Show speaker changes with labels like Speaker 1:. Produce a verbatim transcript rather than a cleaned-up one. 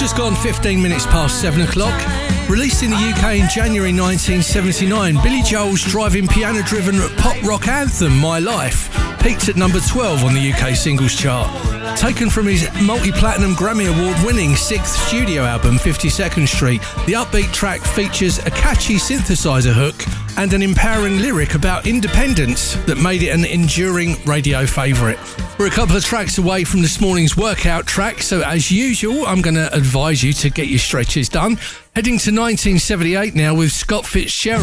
Speaker 1: Just gone fifteen minutes past seven o'clock. Released in the U K in January nineteen seventy-nine, Billy Joel's driving piano-driven pop rock anthem, My Life, peaked at number twelve on the U K singles chart. Taken from his multi-platinum Grammy Award-winning sixth studio album, fifty-second Street, the upbeat track features a catchy synthesizer hook and an empowering lyric about independence that made it an enduring radio favourite. We're a couple of tracks away from this morning's workout track, so as usual, I'm going to advise you to get your stretches done. Heading to nineteen seventy-eight now with Scott Fitzgerald.